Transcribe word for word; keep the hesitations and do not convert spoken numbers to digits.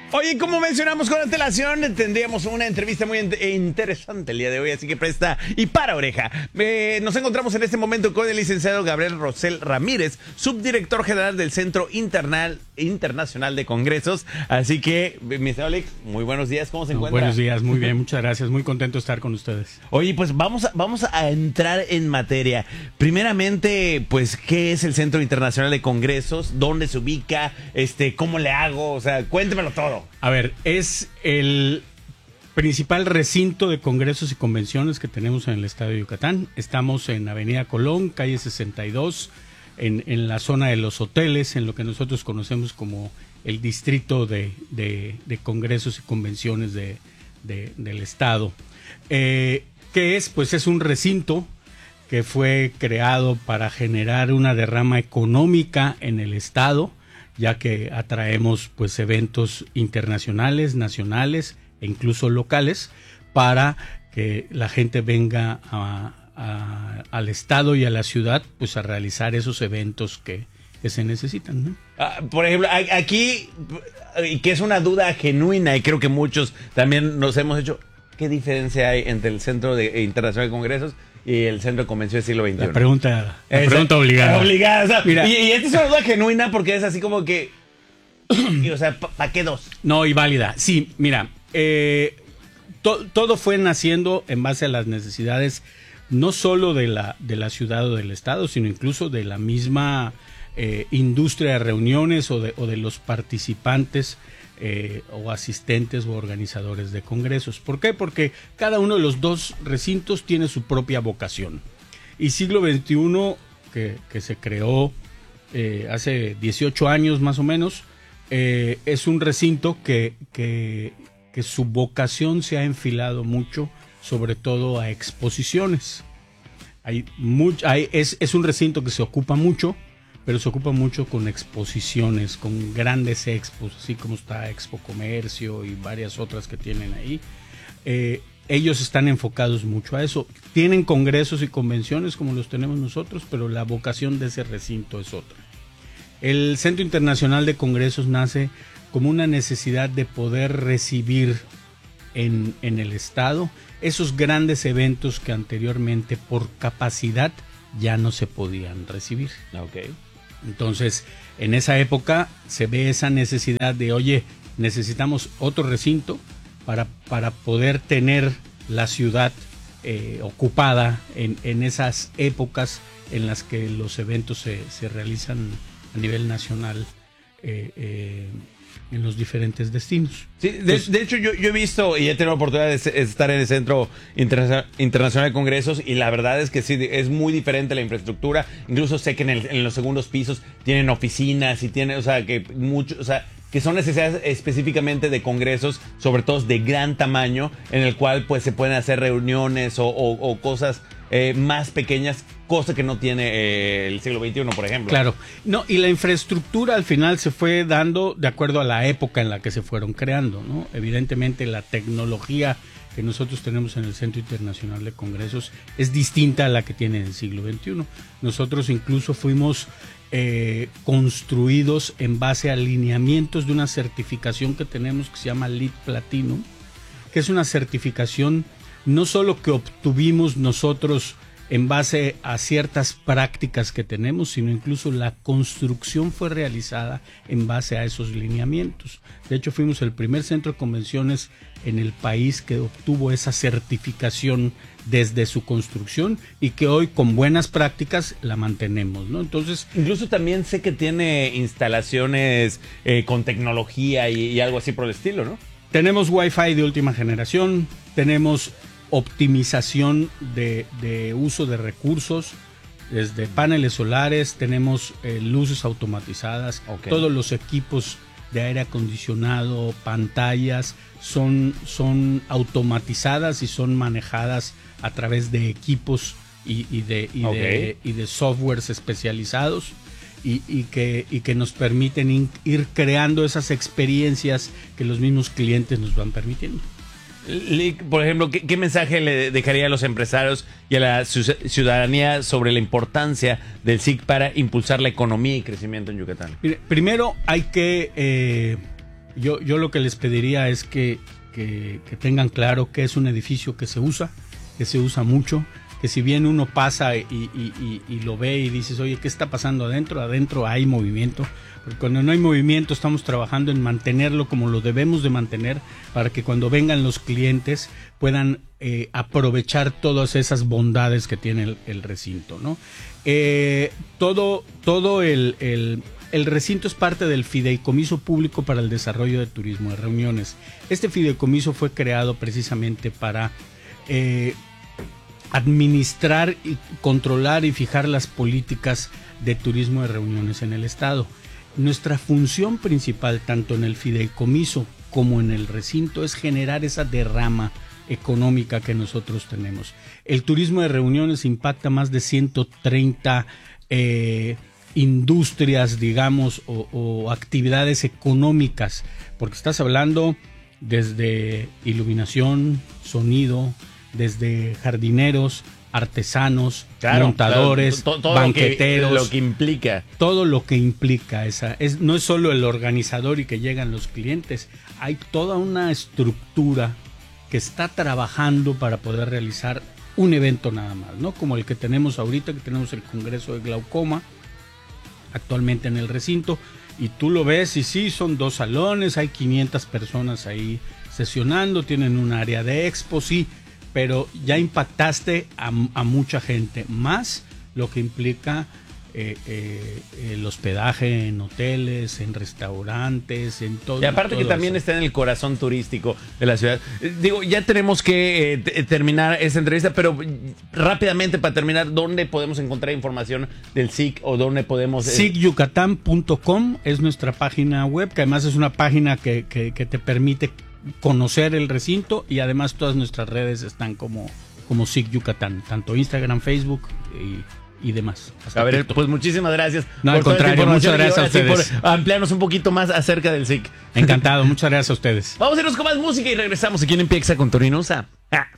Oye, como mencionamos con antelación, tendríamos una entrevista muy interesante el día de hoy, así que presta y para oreja. Eh, nos encontramos en este momento con el licenciado Gabriel Rosell Ramírez, subdirector general del Centro Internal, Internacional de Congresos. Así que, mi estimado Alex, muy buenos días, ¿cómo se no, encuentra? Buenos días, muy bien, muchas gracias, muy contento de estar con ustedes. Oye, pues vamos a, vamos a entrar en materia. Primeramente, pues, ¿qué es el Centro Internacional de Congresos? ¿Dónde se ubica? Este, ¿cómo le hago? O sea, cuéntemelo todo. A ver, es el principal recinto de congresos y convenciones que tenemos en el estado de Yucatán. Estamos en Avenida Colón, calle sesenta y dos, en, en la zona de los hoteles, en lo que nosotros conocemos como el distrito de, de, de congresos y convenciones de, de, del estado. Eh, ¿Qué es? Pues es un recinto que fue creado para generar una derrama económica en el estado, ya que atraemos pues eventos internacionales, nacionales e incluso locales para que la gente venga a, a, al estado y a la ciudad pues a realizar esos eventos que, que se necesitan, ¿no? Ah, por ejemplo, aquí, y que es una duda genuina y creo que muchos también nos hemos hecho, ¿qué diferencia hay entre el Centro de, Internacional de Congresos y el Centro de Convenciones del siglo veintiuno? La pregunta, la Esa, pregunta obligada. Obligada, o sea, Mira, y, y esta es una duda genuina porque es así como que, y, o sea, ¿para pa qué dos? No, y válida. Sí, mira, eh, to, todo fue naciendo en base a las necesidades no solo de la, de la ciudad o del estado, sino incluso de la misma eh, industria de reuniones o de, o de los participantes Eh, o asistentes o organizadores de congresos. ¿Por qué? Porque cada uno de los dos recintos tiene su propia vocación. Y siglo veintiuno, que, que se creó eh, hace dieciocho años más o menos, eh, es un recinto que, que, que su vocación se ha enfilado mucho, sobre todo a exposiciones. Hay much, hay, es, es un recinto que se ocupa mucho, pero se ocupa mucho con exposiciones, con grandes expos, así como está Expo Comercio y varias otras que tienen ahí. Eh, ellos están enfocados mucho a eso. Tienen congresos y convenciones como los tenemos nosotros, pero la vocación de ese recinto es otra. El Centro Internacional de Congresos nace como una necesidad de poder recibir en, en el estado esos grandes eventos que anteriormente por capacidad ya no se podían recibir. Okay. Entonces, en esa época se ve esa necesidad de, oye, necesitamos otro recinto para, para poder tener la ciudad eh, ocupada en, en esas épocas en las que los eventos se, se realizan a nivel nacional eh, eh, en los diferentes destinos. Sí, de, Entonces, de hecho yo, yo he visto y he tenido la oportunidad de estar en el Centro Interna- Internacional de Congresos y la verdad es que sí, es muy diferente la infraestructura. Incluso sé que en, el, en los segundos pisos tienen oficinas y tienen, o sea, que mucho, o sea, que son necesidades específicamente de congresos, sobre todo de gran tamaño, en el cual pues se pueden hacer reuniones o, o, o cosas eh, más pequeñas, cosa que no tiene eh, el siglo veintiuno, por ejemplo. Claro, no, y la infraestructura al final se fue dando de acuerdo a la época en la que se fueron creando, ¿no? Evidentemente la tecnología que nosotros tenemos en el Centro Internacional de Congresos es distinta a la que tiene en el siglo veintiuno. Nosotros incluso fuimos eh, construidos en base a lineamientos de una certificación que tenemos que se llama LEED Platinum, que es una certificación no solo que obtuvimos nosotros en base a ciertas prácticas que tenemos, sino incluso la construcción fue realizada en base a esos lineamientos. De hecho, fuimos el primer centro de convenciones en el país que obtuvo esa certificación desde su construcción y que hoy con buenas prácticas la mantenemos, ¿no? Entonces, incluso también sé que tiene instalaciones eh, con tecnología y, y algo así por el estilo, ¿no? Tenemos Wi-Fi de última generación, tenemos optimización de, de uso de recursos, desde paneles solares, tenemos eh, luces automatizadas, okay. Todos los equipos de aire acondicionado, pantallas, son, son automatizadas y son manejadas a través de equipos y, y, de, y, okay. de, y de softwares especializados y, y, que, y que nos permiten in, ir creando esas experiencias que los mismos clientes nos van permitiendo. Por ejemplo, ¿qué, ¿qué mensaje le dejaría a los empresarios y a la ciudadanía sobre la importancia del S I C para impulsar la economía y crecimiento en Yucatán? Mire, primero hay que, eh, yo, yo lo que les pediría es que, que, que tengan claro que es un edificio que se usa, que se usa mucho, que si bien uno pasa y, y, y, y lo ve y dices, oye, ¿qué está pasando adentro? Adentro hay movimiento, porque cuando no hay movimiento estamos trabajando en mantenerlo como lo debemos de mantener para que cuando vengan los clientes puedan eh, aprovechar todas esas bondades que tiene el, el recinto, ¿no? Eh, todo todo el, el, el recinto es parte del Fideicomiso Público para el Desarrollo de Turismo de Reuniones. Este fideicomiso fue creado precisamente para eh, administrar y controlar y fijar las políticas de turismo de reuniones en el estado. Nuestra función principal, tanto en el fideicomiso como en el recinto, es generar esa derrama económica que nosotros tenemos. El turismo de reuniones impacta más de ciento treinta eh, industrias, digamos, o, o actividades económicas, porque estás hablando desde iluminación, sonido, desde jardineros, artesanos, claro, montadores, claro, todo banqueteros, lo que, lo que implica. Todo lo que implica esa, es, no es solo el organizador y que llegan los clientes, hay toda una estructura que está trabajando para poder realizar un evento nada más, ¿no? Como el que tenemos ahorita, que tenemos el Congreso de Glaucoma, actualmente en el recinto, y tú lo ves y sí, son dos salones, hay quinientas personas ahí sesionando, tienen un área de expo, sí, pero ya impactaste a, a mucha gente, más lo que implica eh, eh, el hospedaje en hoteles, en restaurantes, en todo. Y aparte todo que también eso. está en el corazón turístico de la ciudad. Eh, digo, ya tenemos que eh, t- terminar esta entrevista, pero rápidamente para terminar, ¿dónde podemos encontrar información del S I C o dónde podemos...? Eh... S I C yucatán punto com es nuestra página web, que además es una página que, que, que te permite conocer el recinto, y además todas nuestras redes están como, como S I C Yucatán, tanto Instagram, Facebook y, y demás. A ver, TikTok. Pues muchísimas gracias. No, al contrario, muchas gracias a ustedes. Por ampliarnos un poquito más acerca del S I C. Encantado, muchas gracias a ustedes. Vamos a irnos con más música y regresamos aquí en Empieza con Torinusa. Ah.